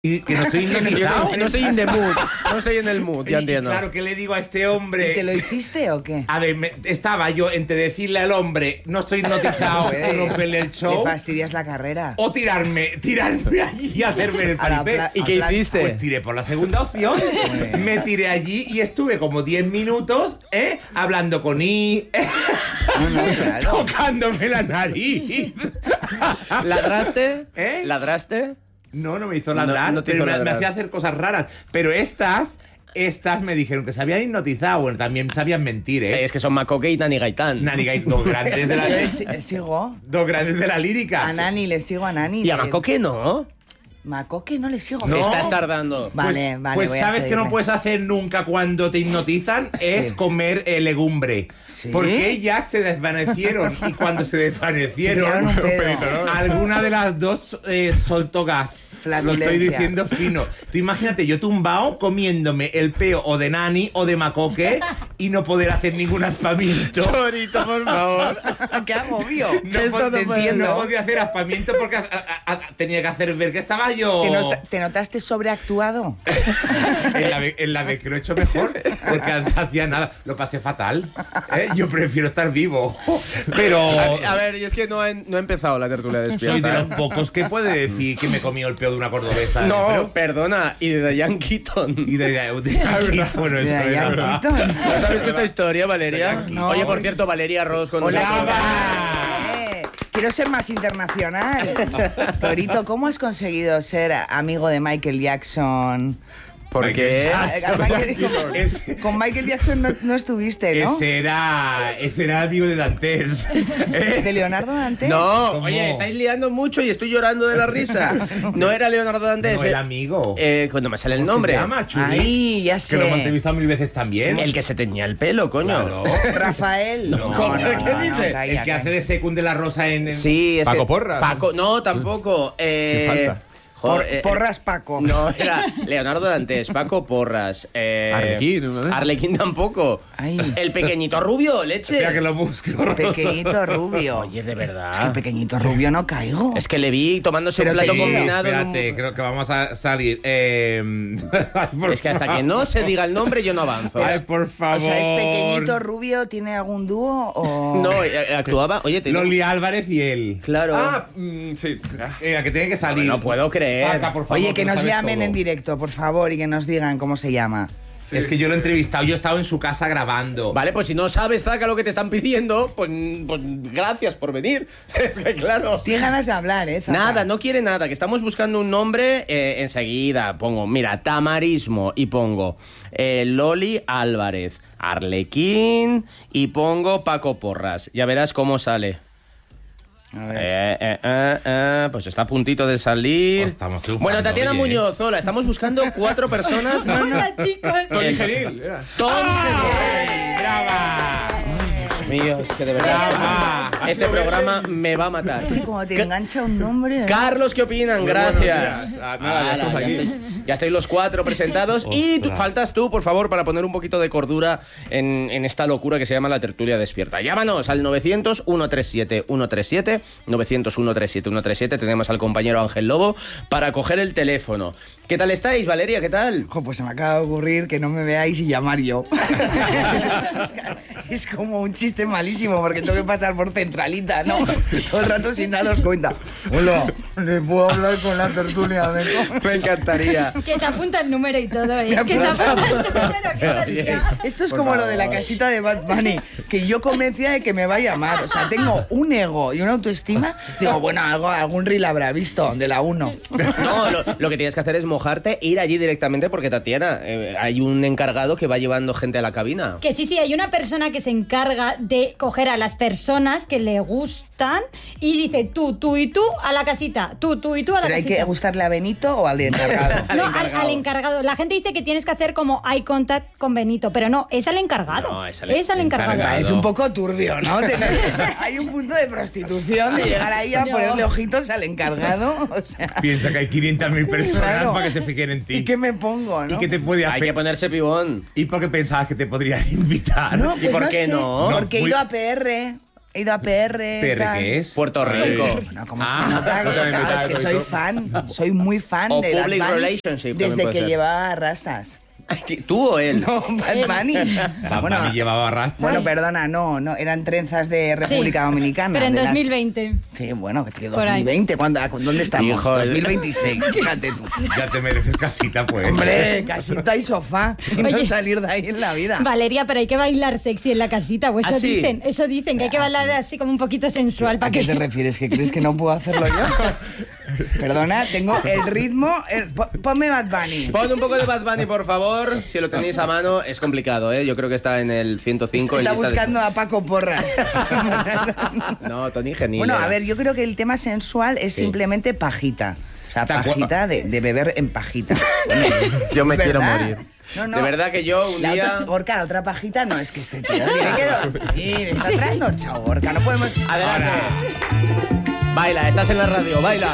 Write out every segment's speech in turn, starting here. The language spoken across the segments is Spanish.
Y que no estoy hipnotizado. No estoy in the mood. No estoy en el mood, ya entiendo. Claro, ¿qué le digo a este hombre? ¿Y te lo hiciste o qué? A ver, estaba yo entre decirle al hombre, no estoy hipnotizado, y romperle el show. Le fastidias la carrera. O tirarme allí y hacerme el paripé. ¿Y qué hiciste? Pues tiré por la segunda opción. Me tiré allí y estuve como 10 minutos, hablando con Claro. tocándome la nariz. ¿Ladraste? ¿Ladraste? No me hizo ladrar, no te pero hizo me ladrar. hacía hacer cosas raras. Pero estas me dijeron que se habían hipnotizado. Bueno, también sabían mentir, Es que son Macoque y Nani Gaitán. Nani Gaitán, dos grandes de la Sigo. dos grandes de la lírica. A Nani, le sigo a Nani. Y a Macoque no. Macoque no le sigo. No. Estás tardando. Vale, Pues voy a sabes que no seguirle. puedes hacer nunca cuando te hipnotizan es comer legumbre. ¿Sí? Porque ellas se desvanecieron y cuando se desvanecieron, Se tiraron un pedo. alguna de las dos soltó gas. Lo Flatulencia. estoy diciendo fino. Tú imagínate, yo tumbado comiéndome el peo o de Nani o de Macoque y no poder hacer ningún aspamiento. Torito, por favor. ¡Qué agobio! No podía hacer aspamiento porque tenía que hacer ver que estaba yo. ¿Te notaste sobreactuado? En la vez que lo he hecho mejor, porque hacía nada. Lo pasé fatal. Yo prefiero estar vivo. Pero. A ver, y es que no he empezado la tertulia Soy de despierta. los pocos que puede decir que me comió el peo de una cordobesa. No, Pero- perdona. Y de Diane Keaton. Y bueno, eso Mira, es ya, verdad. Quinton. ¿No sabes esta historia, Valeria? No. Oye, por cierto, Valeria Ross con Hola, nosotros. Quiero ser más internacional. Torito, ¿cómo has conseguido ser amigo de Michael Jackson? Porque Con Michael Jackson no estuviste, ¿no? Ese era amigo de Dantes. ¿De Leonardo Dantes? No, ¿Cómo? oye, estáis liando mucho y estoy llorando de la risa. No era Leonardo Dantes. No era amigo. Cuando me sale el ¿Cómo nombre. se llama, Chuli? Ay, ya Que lo hemos sé. entrevistado 1000 veces también. El que se teñía el pelo, coño. Claro. Rafael. ¿Cómo? ¿Qué dices? calla, El que calla. hace de Secund de la Rosa en... Sí, es Paco que- Porras. Paco, no, tampoco. ¿Qué falta? Porras Paco. No, era Leonardo Dantes, Paco Porras. Arlequín, uno de esos. Arlequín tampoco. Ay. El pequeñito rubio, leche. Espera que lo busque. Pequeñito rubio. Oye, de verdad. Es que el pequeñito rubio no caigo. Es que le vi tomándose Pero un plato sí, combinado. en Espérate, creo que vamos a salir. Es que hasta que no se diga el nombre yo no avanzo. Ay, por favor. O sea, ¿es pequeñito rubio? ¿Tiene algún dúo o...? No, actuaba. Oye, te Loli Álvarez y él. Claro. Sí. Venga, que tiene que salir. No puedo creer. Paca, por favor, Oye, que lo nos sabes llamen todo. en directo, por favor, y que nos digan cómo se llama. Es que yo lo he entrevistado, yo he estado en su casa grabando. Vale, pues si no sabes, Zaca, lo que te están pidiendo, pues gracias por venir. Es que claro. Tienes ganas de hablar, ¿eh, Zaca? Nada, no quiere nada, que estamos buscando un nombre enseguida. Pongo, mira, Tamarismo y pongo Loli Álvarez, Arlequín y pongo Paco Porras. Ya verás cómo sale. A ver. Pues está a puntito de salir. Pues estamos triunfando, Bueno, Tatiana oye. Muñoz, hola, estamos buscando 4 personas. Hola, chicos. Tony Genil. Era. ¡Ay, brava! Mío, es que de verdad Brava. este programa me va a matar. Sí, como te engancha un nombre. ¿eh? Carlos, ¿qué opinan? Gracias. Nada, ya estamos aquí. Ya estáis los 4 presentados y Ostras. faltas tú, por favor, para poner un poquito de cordura en esta locura que se llama la tertulia despierta. Llámanos al 900-137-137, 900-137-137. Tenemos al compañero Ángel Lobo para coger el teléfono. ¿Qué tal estáis, Valeria? ¿Qué tal? Ojo, pues se me acaba de ocurrir que no me veáis y llamar yo. Es como un chiste malísimo porque tengo que pasar por centralita, ¿no? Todo el rato sin daros cuenta. Hola, ¿le puedo hablar con la tertulia? Me encantaría. Que se apunta el número y todo, ¿eh? Me Que se apunta. apunta el número. ¿Qué tal sea? Esto es como lo de la casita de Bad Bunny, que yo convencía de que me va a llamar. O sea, tengo un ego y una autoestima. Digo, bueno, algún reel habrá visto de la 1. No, lo que tienes que hacer es mojarte e ir allí directamente porque, Tatiana, hay un encargado que va llevando gente a la cabina. Que sí, hay una persona que se encarga de coger a las personas que le gustan y dice tú y tú a la casita, tú y tú a la ¿Pero hay casita. que gustarle a Benito o al encargado? No, al encargado. La gente dice que tienes que hacer como eye contact con Benito, pero no, es al encargado. No, es al encargado. encargado. Parece un poco turbio, ¿no? Hay un punto de prostitución de llegar ahí a No. ponerle ojitos al encargado. O sea, Piensa que hay 500.000 personas Claro. para que se fijen en ti. ¿y qué me pongo, no? ¿Y qué te puede Hay que ponerse pibón. ¿Y por qué pensabas que te podrían invitar? No, ¿Y pues por qué sé, no? Porque he Muy- ido a PR. He ido a PR. ¿PR tal. qué es? Puerto Rico. Bueno, ¿cómo se nota? no te han Claro, invitado, es que Rico. soy fan. Soy muy fan O de Bad public Bunny relationship también desde puede que ser. llevaba rastas. ¿Tú o él? No, Bad Bunny. Bad Bunny llevaba rastas. Bueno, perdona, no, eran trenzas de República Sí, Dominicana. Pero en de las- 2020. Sí, bueno, que Por ahí. 2020, ¿dónde estamos? Hijo, 2026, fíjate tú. Ya te mereces casita, pues. Hombre, casita y sofá, y no Oye. salir de ahí en la vida. Valeria, pero hay que bailar sexy en la casita, o eso ¿Ah, sí? dicen, que hay que bailar así como un poquito sensual ¿A para qué que... te refieres? ¿Que crees que no puedo hacerlo yo? Perdona, tengo el ritmo... Ponme Bad Bunny. Pon un poco de Bad Bunny, por favor. Si lo tenéis a mano, es complicado, ¿eh? Yo creo que está en el 105. Está en lista de- buscando a Paco Porras. No, Tony Genil. Bueno, era. a ver, yo creo que el tema sensual es Sí. simplemente pajita. O sea, ¿Te acuerdas? pajita de beber en pajita. Yo me Es quiero verdad. morir. No, no. De verdad que yo un La día... otra, Gorka, la otra pajita no es que esté tío. Tiene que está trayendo chao, Gorka. No podemos. Adelante. Baila, estás en la radio, baila.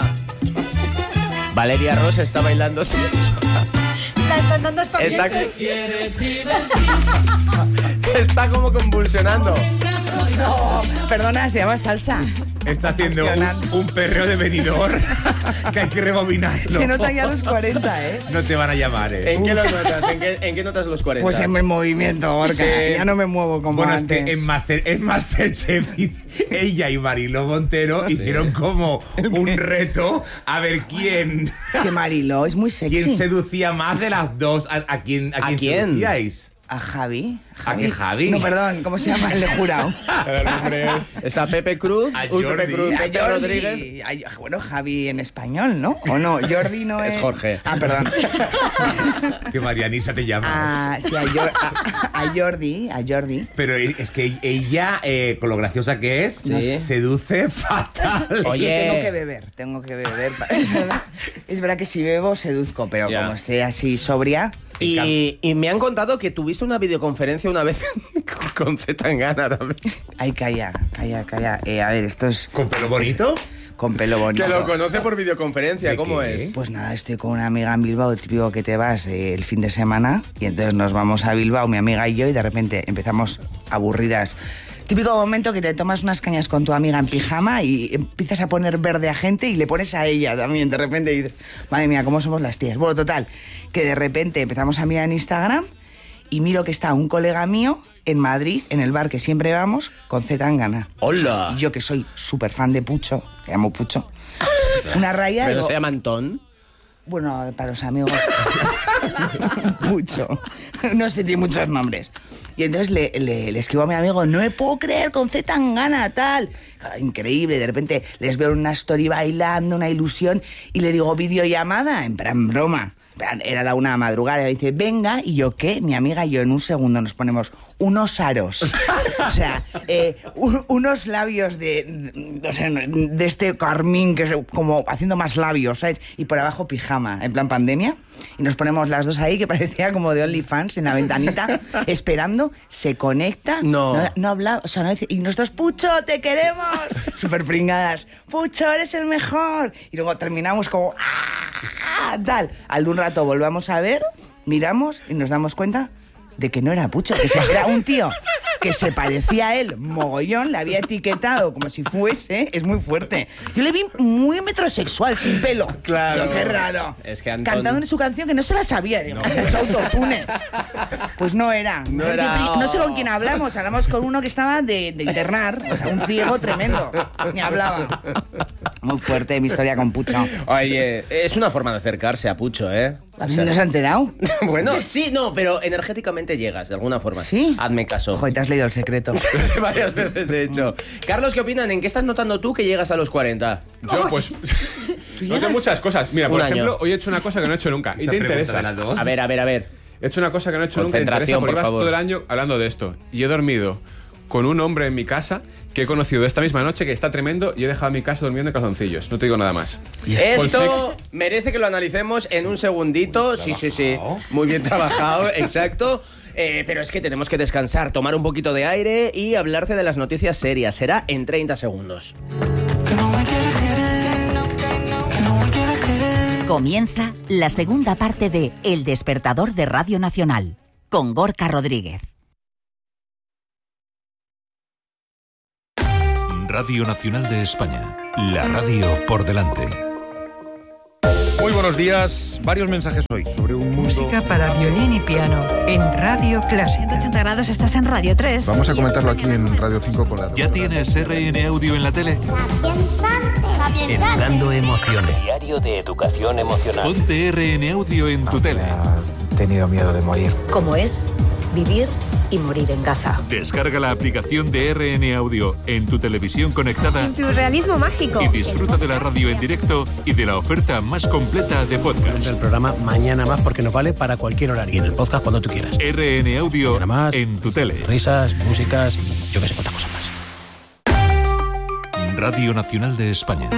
Valeria Ross está bailando. Sí. Están dando Está, espaguetis. está como convulsionando. No, perdona, se llama salsa. Está haciendo Funcionando. un perreo de venidor que hay que rebobinarlo. Se nota ya a los 40, ¿eh? No te van a llamar, ¿En qué los notas? ¿En qué notas los 40? Pues en el movimiento, Gorka. Sí. Ya no me muevo como Bueno, antes. es que en Masterchef ella y Mariló Montero hicieron como un reto a ver quién Es que Mariló es muy sexy. quién seducía más de las dos. ¿A quién quién? seducíais? ¿A Javi? ¿A qué Javi? No, perdón, ¿cómo se llama el de jurado? El nombre es... Está Pepe Cruz. A Pepe Jordi. Cruz, A Pepe Rodríguez. Jordi. Bueno, Javi en español, ¿no? ¿O no? Jordi no es... Es Jorge. Ah, perdón. Que Marianisa te llama. Sí, a Jordi. Pero es que ella, con lo graciosa que es, Sí. seduce fatal. Es Oye. que tengo que beber. Es verdad que si bebo seduzco, pero Ya. como esté así sobria... Y me han contado que tuviste una videoconferencia una vez con Zetangana también. Ay, calla. A ver, esto es... ¿Con pelo bonito? Con pelo bonito. Que lo conoce por videoconferencia, ¿De ¿cómo qué? es? Pues nada, estoy con una amiga en Bilbao, típico que te vas el fin de semana, y entonces nos vamos a Bilbao, mi amiga y yo, y de repente empezamos aburridas. Típico momento que te tomas unas cañas con tu amiga en pijama y empiezas a poner verde a gente y le pones a ella también. De repente dices, madre mía, ¿cómo somos las tías? Bueno, total, que de repente empezamos a mirar en Instagram y miro que está un colega mío en Madrid, en el bar que siempre vamos, con Zetangana. ¡Hola! Y yo que soy súper fan de Pucho, que llamo Pucho, una raya... ¿Pero digo, se llama Antón? bueno, para los amigos. Mucho. No sé, tiene muchos nombres. Y entonces le escribo a mi amigo, no me puedo creer con Zetangana, tal. Claro, increíble, de repente les veo en una story bailando, una ilusión, y le digo videollamada, en plan broma. Era la 1 de la madrugada, y me dice, venga, y yo, ¿qué? Mi amiga y yo en un segundo nos ponemos unos aros. O sea, unos labios de este carmín, que es como haciendo más labios, ¿sabes? Y por abajo pijama, en plan pandemia. Y nos ponemos las dos ahí, que parecía como de OnlyFans, en la ventanita, esperando, se conecta. No. No hablaba, o sea, no dice, y nosotros, Pucho, te queremos. Súper pringadas. Pucho, eres el mejor. Y luego terminamos como, ¡ah! Tal. Al de un rato volvamos a ver, miramos y nos damos cuenta de que no era Pucho, que era un tío que se parecía a él mogollón, le había etiquetado como si fuese, es muy fuerte. Yo le vi muy metrosexual, sin pelo. Claro. Digo, qué raro. Es que Antón- Cantando en su canción que no se la sabía, digo, mucho autotune. Pues no era. No era. No sé con quién hablamos con uno que estaba de internar, o sea, un ciego tremendo, ni hablaba. Muy fuerte mi historia con Pucho. Oye, es una forma de acercarse a Pucho, ¿eh? O sea, ¿No se ha enterado? bueno, sí, no, pero energéticamente llegas, de alguna forma. ¿Sí? Hazme caso. Joder, te has leído El Secreto. Varias veces, de hecho. Carlos, ¿qué opinan? ¿En qué estás notando tú que llegas a los 40? Yo, pues... Noto muchas cosas. Mira, por Un año. ejemplo, hoy he hecho una cosa que no he hecho nunca. Y Esta te pregunta interesa. de las dos. A ver. He hecho una cosa que no he hecho nunca. Te interesa Concentración, porque por llevas favor. todo el año hablando de esto. Y he dormido con un hombre en mi casa que he conocido esta misma noche, que está tremendo, y he dejado mi casa durmiendo en calzoncillos. No te digo nada más. Esto merece que lo analicemos en un segundito. Sí. Muy bien trabajado, exacto. Pero es que tenemos que descansar, tomar un poquito de aire y hablarte de las noticias serias. Será en 30 segundos. Comienza la segunda parte de El Despertador de Radio Nacional, con Gorka Rodríguez. Radio Nacional de España. La radio por delante. Muy buenos días. Varios mensajes hoy sobre un mundo... Música para violín y piano en Radio Clásica. 180 grados, estás en Radio 3. Vamos a comentarlo aquí en Radio 5 con la... ¿Ya tienes RN Audio en la tele? Educando emociones. Diario de educación emocional. Ponte RN Audio en tu tele. He tenido miedo de morir. ¿Cómo es vivir y morir en Gaza? Descarga la aplicación de RN Audio en tu televisión conectada. En tu realismo mágico. Y disfruta de la radio en directo y de la oferta más completa de podcast. El programa Mañana Más porque nos vale para cualquier horario. Y en el podcast cuando tú quieras. RN Audio más, en tu tele. Risas, músicas y yo que sé cuántas cosas más. Radio Nacional de España.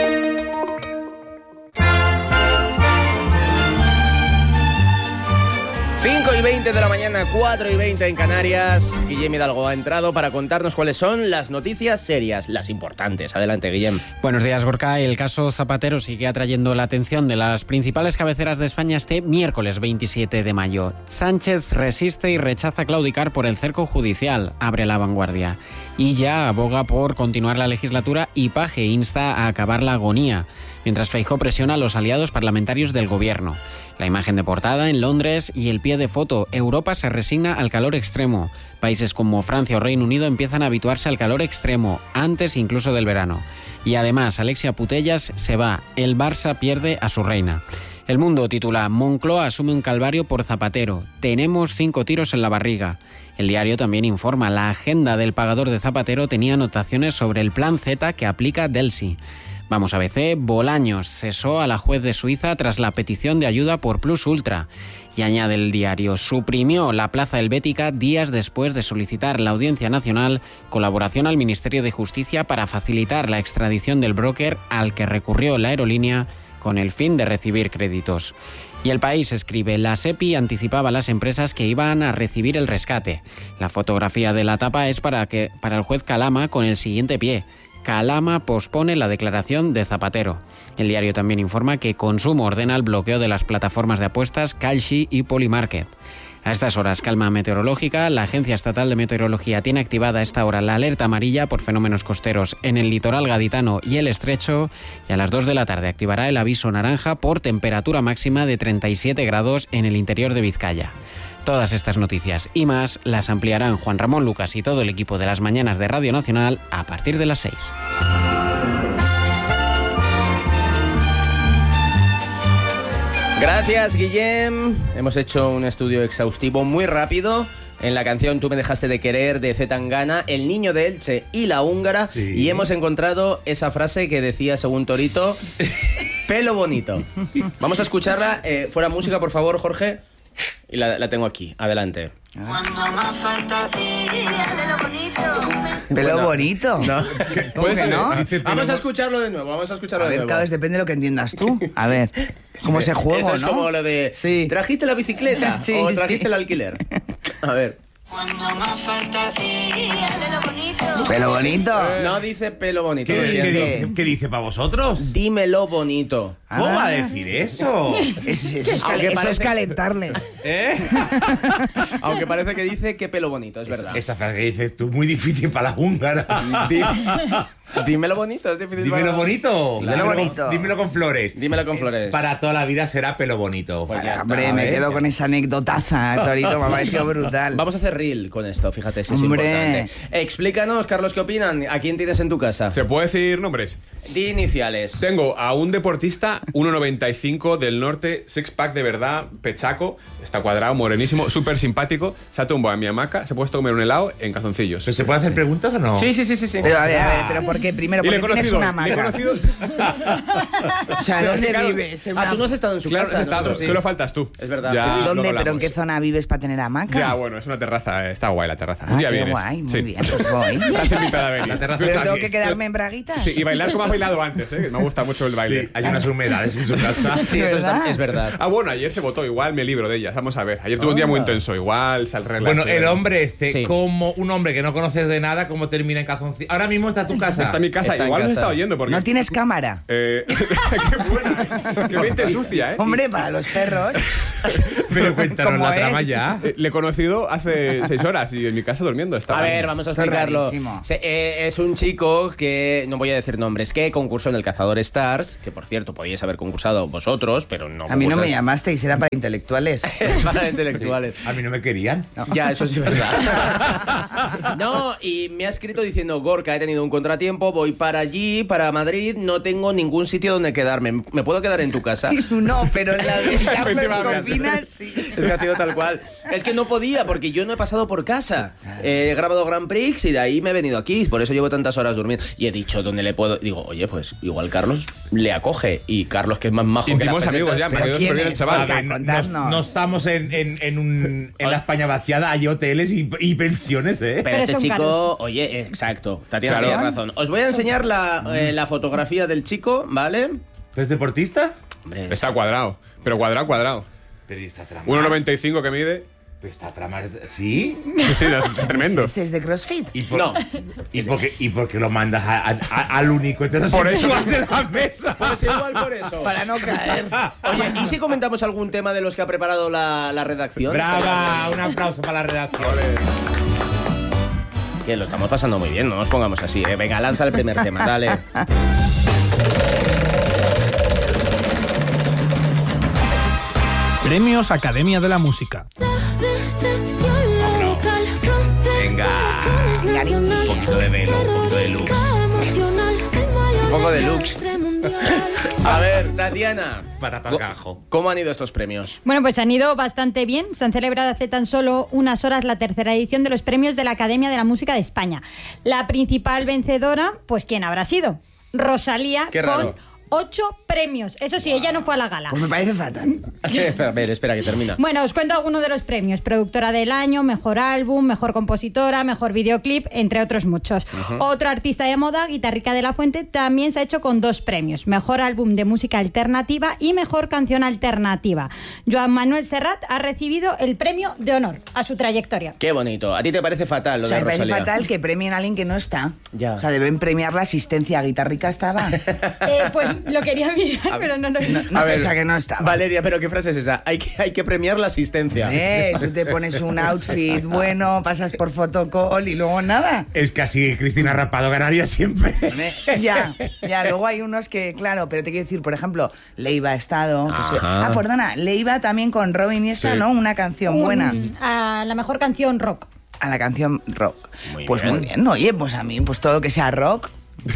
Y 20 de la mañana, 4 y 20 en Canarias. Guillem Hidalgo ha entrado para contarnos cuáles son las noticias serias, las importantes. Adelante, Guillem. Buenos días, Gorka. El caso Zapatero sigue atrayendo la atención de las principales cabeceras de España este miércoles 27 de mayo. Sánchez resiste y rechaza claudicar por el cerco judicial, abre La Vanguardia. Y ya aboga por continuar la legislatura y Paje insta a acabar la agonía, mientras Feijóo presiona a los aliados parlamentarios del gobierno. La imagen de portada en Londres y el pie de foto. Europa se resigna al calor extremo. Países como Francia o Reino Unido empiezan a habituarse al calor extremo, antes incluso del verano. Y además, Alexia Putellas se va. El Barça pierde a su reina. El Mundo titula: Moncloa asume un calvario por Zapatero. Tenemos 5 tiros en la barriga. El diario también informa: la agenda del pagador de Zapatero tenía anotaciones sobre el plan Z que aplica Delsi. Vamos a ABC, Bolaños cesó a la juez de Suiza tras la petición de ayuda por Plus Ultra. Y añade el diario: suprimió la plaza helvética días después de solicitar la Audiencia Nacional colaboración al Ministerio de Justicia para facilitar la extradición del broker al que recurrió la aerolínea con el fin de recibir créditos. Y El País escribe: la SEPI anticipaba a las empresas que iban a recibir el rescate. La fotografía de la tapa es para el juez Calama con el siguiente pie: Calama pospone la declaración de Zapatero. El diario también informa que Consumo ordena el bloqueo de las plataformas de apuestas Kalshi y Polymarket. A estas horas, calma meteorológica. La Agencia Estatal de Meteorología tiene activada a esta hora la alerta amarilla por fenómenos costeros en el litoral gaditano y el estrecho. Y a las 2 de la tarde activará el aviso naranja por temperatura máxima de 37 grados en el interior de Vizcaya. Todas estas noticias y más las ampliarán Juan Ramón Lucas y todo el equipo de las mañanas de Radio Nacional a partir de las 6. Gracias, Guillem. Hemos hecho un estudio exhaustivo muy rápido en la canción Tú me dejaste de querer de C. Tangana, El niño de Elche y La Húngara. Sí. Y hemos encontrado esa frase que decía, según Torito, pelo bonito. Vamos a escucharla. Fuera música, por favor, Jorge. Y la tengo aquí. Adelante. Cuando más falta ¿Pelo bonito? No. ¿Cómo que no? Vamos a escucharlo de nuevo. A ver, cada vez depende de lo que entiendas tú. A ver, ¿cómo se juega, esto es, ¿no? como lo de... Sí. ¿Trajiste la bicicleta? Sí, o trajiste el alquiler. A ver. Cuando más falta ¿Pelo bonito? No dice pelo bonito. ¿Qué dice para vosotros? Dímelo bonito. ¿Cómo va a decir eso? Eso es calentarle. Aunque parece que dice que pelo bonito, es verdad. Esa frase que dices tú, muy difícil para la húngara. Dímelo bonito, es difícil. Dímelo bonito. Dímelo bonito. Dímelo con flores. Dímelo con flores. Para toda la vida será pelo bonito. Pues hombre, me quedo con esa anecdotaza, Torito, me ha parecido brutal. Vamos a hacer reel con esto, fíjate si es importante. Explícanos, Carlos, ¿qué opinan? ¿A quién tienes en tu casa? ¿Se puede decir nombres? Di iniciales. Tengo a un deportista, 1,95 del norte, six pack de verdad, pechaco, está cuadrado, morenísimo, súper simpático, se ha tumbado en mi hamaca, se ha puesto a comer un helado en calzoncillos. ¿Se puede hacer preguntas o no? Sí. Pero a ver, pero ¿por qué? Primero, porque tienes una hamaca. O sea, ¿dónde vives? Tú no has estado en su casa. Claro, has estado, sí. solo faltas tú. Es verdad. ¿Dónde? ¿Pero en qué zona vives para tener hamaca? Ya, bueno, es una terraza, está guay la terraza. Un día vienes. Guay, muy bien, pues voy. Estás invitada a venir. ¿Pero tengo que quedarme en braguitas? Sí, y bailar como has bailado antes, ¿eh? Me gusta mucho el baile. Sí, hay unas humedades en su casa. Sí, eso es verdad. Ah, bueno, ayer se votó, igual me libro de ellas. Vamos a ver. Ayer tuve un día muy intenso, igual se arregla. Bueno, el hombre como un hombre que no conoces de nada, ¿cómo termina en calzoncillo? Ahora mismo está en tu casa. Está en mi casa, igual me está oyendo. Porque... ¿No tienes cámara? Qué buena. Qué mente sucia, ¿eh? Hombre, para los perros. Pero cuéntanos la trama ya. Le he conocido hace 6 horas y en mi casa durmiendo. A ver, vamos a explicarlo. Es un chico que, no voy a decir nombres, que concursó en el Cazador Stars, que por cierto podíais haber concursado vosotros, pero no. A mí no me llamasteis, era para intelectuales. Para intelectuales. Sí. A mí no me querían. No. Ya, eso sí es verdad. No, y me ha escrito diciendo: Gorka, he tenido un contratiempo, voy para allí, para Madrid, no tengo ningún sitio donde quedarme. ¿Me puedo quedar en tu casa? No, pero en la de Carlos Copina sí. Es que ha sido tal cual. Es que no podía, porque yo no he pasado por casa. He grabado Grand Prix y de ahí me he venido aquí, por eso llevo tantas horas durmiendo. Y he dicho dónde le puedo. Digo, oye, pues igual Carlos le acoge. Y Carlos, que es más majo íntimos que la amigos ya, me quedo súper bien el chaval. No estamos en la España vaciada, hay hoteles y pensiones, ¿eh? Pero este chico, caros. Oye, exacto, Tatiana tiene razón. Os voy a enseñar la fotografía del chico, ¿vale? ¿Es deportista? Hombre, está cuadrado, pero cuadrado. Pero esta trama. 1,95 que mide. Esta trama es... ¿Sí? Sí, tremendo. ¿Es de CrossFit? No. ¿Y por qué lo mandas al único heterosexual de la mesa? Pues igual por eso. Para no caer. Oye, ¿y si comentamos algún tema de los que ha preparado la redacción? ¡Brava! Un aplauso para la redacción. Que lo estamos pasando muy bien, no nos pongamos así, ¿eh? Venga, lanza el primer tema, dale. Premios Academia de la Música. Venga, un poquito de velo, un poquito de lux. Un poco de lux. A ver, Tatiana. Para targajo. ¿Cómo han ido estos premios? Bueno, pues han ido bastante bien. Se han celebrado hace tan solo unas horas la tercera edición de los premios de la Academia de la Música de España. La principal vencedora, pues ¿quién habrá sido? Rosalía. Qué raro. Con 8 premios. Eso sí, ella no fue a la gala. Pues me parece fatal. A ver, espera que termina. Bueno, os cuento algunos de los premios. Productora del año, mejor álbum, mejor compositora, mejor videoclip, entre otros muchos. Otro artista de moda, Guitarrica de la Fuente, también se ha hecho con 2 premios. Mejor álbum de música alternativa y mejor canción alternativa. Joan Manuel Serrat ha recibido el premio de honor a su trayectoria. Qué bonito. ¿A ti te parece fatal lo de Rosalía? Me parece fatal que premien a alguien que no está. Ya. O sea, deben premiar la asistencia. Guitarrica estaba. Pues lo quería mirar, pero no. A ver, o sea, que no estaba. Valeria, ¿pero qué frase es esa? Hay que premiar la asistencia. Tú te pones un outfit bueno, pasas por fotocall y luego nada. Es que así Cristina Rapado ganaría siempre. Ya, luego hay unos que, claro, pero te quiero decir, por ejemplo, Leiva ha estado. Perdona, Leiva también con Robin y esa, sí. ¿No? Una canción buena. A la mejor canción rock. A la canción rock. Muy bien. Oye, pues a mí, pues todo lo que sea rock.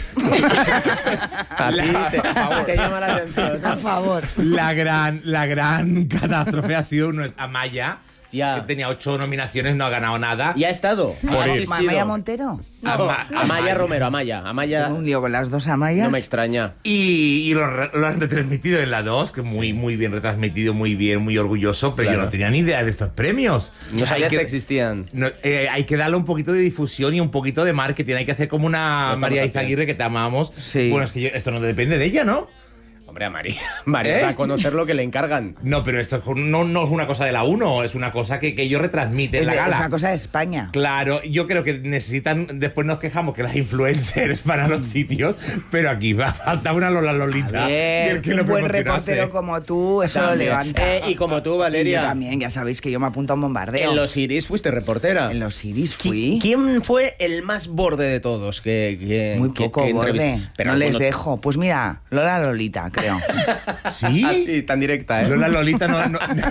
A ti te llama la atención. Por favor. La gran catástrofe ha sido Amaya. Ya. Que tenía 8 nominaciones, no ha ganado nada. ¿Y ha estado? ¿Amaya Montero? No, Amaya Romero, Amaya. Tengo un lío con las 2 Amayas. No me extraña. Y lo han retransmitido en la 2, que muy bien retransmitido, muy bien, muy orgulloso, pero yo no tenía ni idea de estos premios. No sabía que existían. Hay que darle un poquito de difusión y un poquito de marketing. Hay que hacer como una María Izaguirre, que te amamos. Sí. Bueno, es que esto no depende de ella, ¿no? Hombre, a María, a conocer lo que le encargan. No, pero esto no es una cosa de la 1, es una cosa que ellos retransmiten. La gala. Es una cosa de España. Claro, yo creo que necesitan. Después nos quejamos que las influencers van a los sitios, pero aquí va a faltar una Lola Lolita. A ver, que un buen reportero como tú, eso también lo levanta. Y como tú, Valeria. Y yo también, ya sabéis que yo me apunto a un bombardeo. En los Iris fuiste reportera. En los Iris fui. ¿Quién fue el más borde de todos? Muy poco borde. Pero no les dejo. Pues mira, Lola Lolita, creo. ¿Sí? Así, tan directa, ¿eh? Lola Lolita no...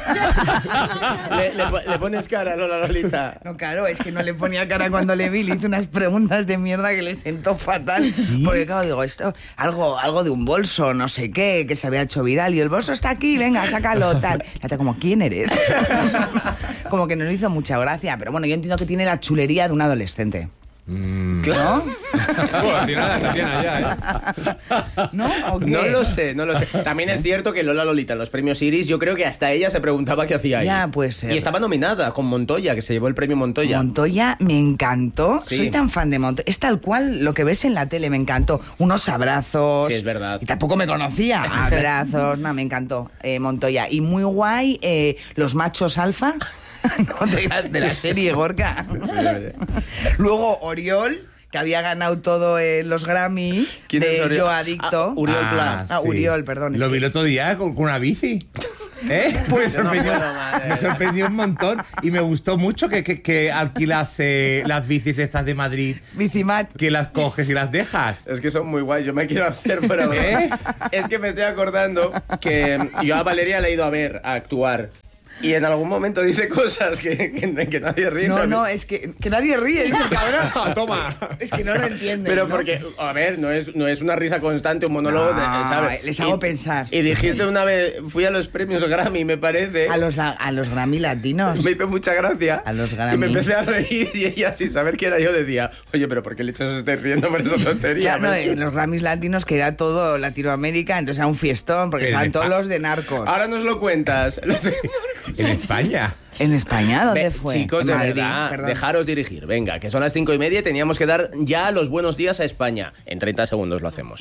¿Le pones cara a Lola Lolita? No, claro, es que no le ponía cara cuando le vi. Le hice unas preguntas de mierda que le sentó fatal. ¿Sí? Porque claro, digo, esto, algo de un bolso, no sé qué, que se había hecho viral. Y el bolso está aquí, venga, sácalo, tal. Fíjate, como, ¿quién eres? Como que no le hizo mucha gracia. Pero bueno, yo entiendo que tiene la chulería de un adolescente. Claro. Tatiana ya, ¿No? ¿O qué? No lo sé. También es cierto que Lola Lolita en los premios Iris, yo creo que hasta ella se preguntaba qué hacía ahí. Ya, puede ser. Y estaba nominada con Montoya, que se llevó el premio Montoya. Montoya me encantó. Sí. Soy tan fan de Montoya. Es tal cual lo que ves en la tele, me encantó. Unos abrazos. Sí, es verdad. Y tampoco me conocía. Abrazos, no, me encantó Montoya. Y muy guay, los machos alfa. No te digas, de la serie, Gorka. Luego Oriol, que había ganado todo los Grammy. ¿Quién es Oriol? Yo Adicto. Uriol Pla. sí. Uriol, perdón. Lo vi el otro día con una bici. Pues me sorprendió un montón y me gustó mucho que alquilas las bicis estas de Madrid. Bicimat. Que las coges y las dejas. Es que son muy guays, yo me quiero hacer, pero es que me estoy acordando que yo a Valeria la he ido a ver, a actuar. Y en algún momento dice cosas que nadie ríe. No, es que nadie ríe, dice el cabrón. Toma. Es que no lo entiende. Pero ¿no? porque, a ver, no es una risa constante, un monólogo, ¿sabes? Les hago pensar. Y dijiste una vez, fui a los premios Grammy, me parece. A los Grammy latinos. Me hizo mucha gracia. A los Grammy. Y me empecé a reír y ella, sin saber quién era yo, decía, oye, pero ¿por qué leches os estáis riendo por esa tontería? Claro, en los Grammys latinos, que era todo Latinoamérica, entonces era un fiestón, porque estaban todos los de Narcos. Ahora nos lo cuentas. En España. ¿En España? ¿Dónde fue? Chicos, En de Madrid, verdad, perdón. dejaros dirigir. Venga, que son las 5:30 y teníamos que dar ya los buenos días a España. En 30 segundos lo hacemos.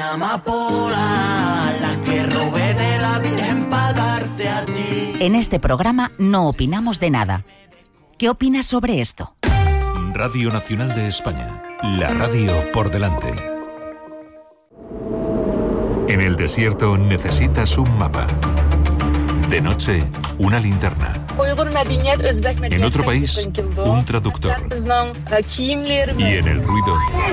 En este programa no opinamos de nada. ¿Qué opinas sobre esto? Radio Nacional de España. La radio por delante. En el desierto necesitas un mapa. De noche, una linterna. En otro país, un traductor. Y en el ruido,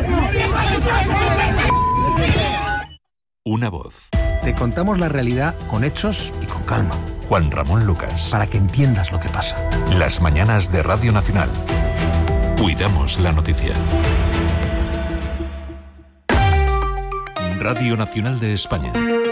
una voz. Te contamos la realidad con hechos y con calma. Juan Ramón Lucas. Para que entiendas lo que pasa. Las mañanas de Radio Nacional. Cuidamos la noticia. Radio Nacional de España.